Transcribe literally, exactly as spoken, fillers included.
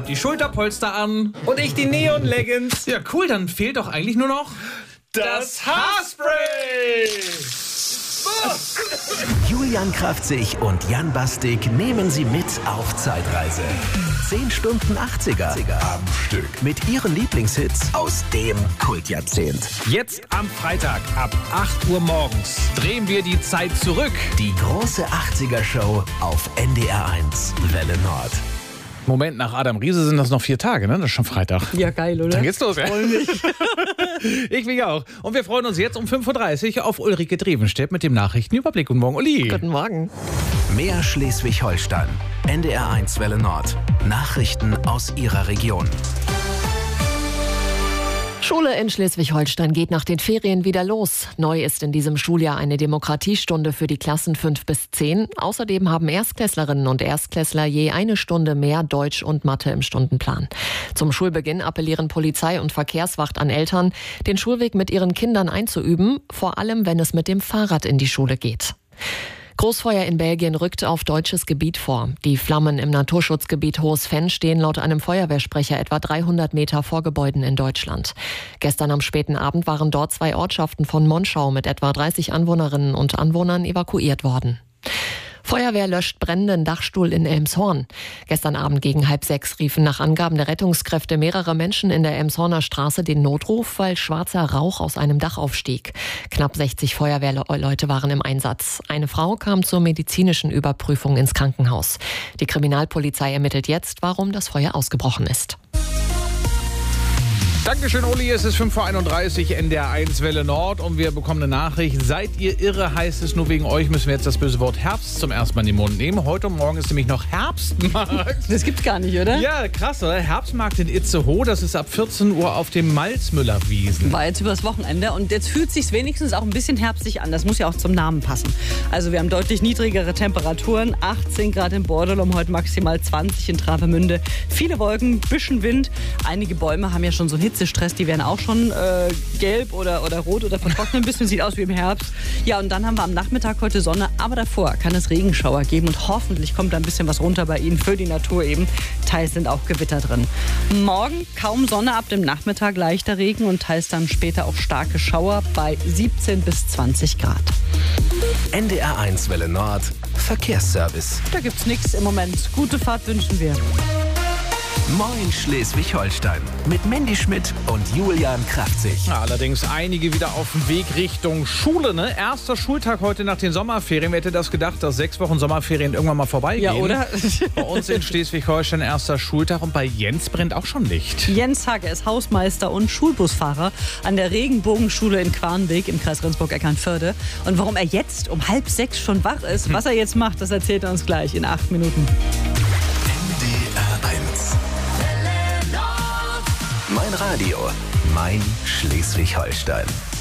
die Schulterpolster an. Und ich die Neon-Leggings. Ja, cool, dann fehlt doch eigentlich nur noch das Haarspray. Julian Kraftzig und Jan Bastik nehmen Sie mit auf Zeitreise. zehn Stunden achtziger am Stück. Mit Ihren Lieblingshits aus dem Kultjahrzehnt. Jetzt am Freitag ab acht Uhr morgens drehen wir die Zeit zurück. Die große achtziger-Show auf N D R eins Welle Nord. Moment, nach Adam Riese sind das noch vier Tage, ne? Das ist schon Freitag. Ja, geil, oder? Dann geht's los, ja? Ich mich auch. Und wir freuen uns jetzt um fünf Uhr dreißig auf Ulrike Drevenstedt mit dem Nachrichtenüberblick. Guten Morgen, Uli. Guten Morgen. Mehr Schleswig-Holstein. N D R eins Welle Nord. Nachrichten aus Ihrer Region. Schule in Schleswig-Holstein geht nach den Ferien wieder los. Neu ist in diesem Schuljahr eine Demokratiestunde für die Klassen fünf bis zehn. Außerdem haben Erstklässlerinnen und Erstklässler je eine Stunde mehr Deutsch und Mathe im Stundenplan. Zum Schulbeginn appellieren Polizei und Verkehrswacht an Eltern, den Schulweg mit ihren Kindern einzuüben, vor allem wenn es mit dem Fahrrad in die Schule geht. Großfeuer in Belgien rückt auf deutsches Gebiet vor. Die Flammen im Naturschutzgebiet Hohes Venn stehen laut einem Feuerwehrsprecher etwa dreihundert Meter vor Gebäuden in Deutschland. Gestern am späten Abend waren dort zwei Ortschaften von Monschau mit etwa dreißig Anwohnerinnen und Anwohnern evakuiert worden. Feuerwehr löscht brennenden Dachstuhl in Elmshorn. Gestern Abend gegen halb sechs riefen nach Angaben der Rettungskräfte mehrere Menschen in der Elmshorner Straße den Notruf, weil schwarzer Rauch aus einem Dach aufstieg. Knapp sechzig Feuerwehrleute waren im Einsatz. Eine Frau kam zur medizinischen Überprüfung ins Krankenhaus. Die Kriminalpolizei ermittelt jetzt, warum das Feuer ausgebrochen ist. Dankeschön, Uli. Es ist fünf Uhr einunddreißig, N D R eins Welle Nord und wir bekommen eine Nachricht. Seid ihr irre, heißt es, nur wegen euch müssen wir jetzt das böse Wort Herbst zum ersten Mal in den Mund nehmen. Heute Morgen ist nämlich noch Herbstmarkt. Das gibt's gar nicht, oder? Ja, krass, oder? Herbstmarkt in Itzehoe, das ist ab vierzehn Uhr auf dem Malzmüllerwiesen. War jetzt übers Wochenende und jetzt fühlt es sich wenigstens auch ein bisschen herbstlich an. Das muss ja auch zum Namen passen. Also wir haben deutlich niedrigere Temperaturen, achtzehn Grad in Bordelum, heute maximal zwanzig in Travemünde. Viele Wolken, bisschen Wind. Einige Bäume haben ja schon so einen Hitzestress, die werden auch schon äh, gelb oder, oder rot oder vertrocknen ein bisschen, sieht aus wie im Herbst. Ja, und dann haben wir am Nachmittag heute Sonne, aber davor kann es Regenschauer geben und hoffentlich kommt da ein bisschen was runter bei Ihnen für die Natur eben. Teils sind auch Gewitter drin. Morgen kaum Sonne, ab dem Nachmittag leichter Regen und teils dann später auch starke Schauer bei siebzehn bis zwanzig Grad. N D R eins Welle Nord. Verkehrsservice. Da gibt's nichts im Moment. Gute Fahrt wünschen wir. Moin Schleswig-Holstein mit Mandy Schmidt und Julian Kraftzig. Ja, allerdings einige wieder auf dem Weg Richtung Schule, ne? Erster Schultag heute nach den Sommerferien. Wer hätte das gedacht, dass sechs Wochen Sommerferien irgendwann mal vorbeigehen? Ja, oder? Bei uns in Schleswig-Holstein erster Schultag und bei Jens brennt auch schon Licht. Jens Hagge ist Hausmeister und Schulbusfahrer an der Regenbogenschule in Quarnweg im Kreis Rendsburg-Eckernförde. Und warum er jetzt um halb sechs schon wach ist, hm. was er jetzt macht, das erzählt er uns gleich in acht Minuten. N D R eins. Mein Radio, mein Schleswig-Holstein.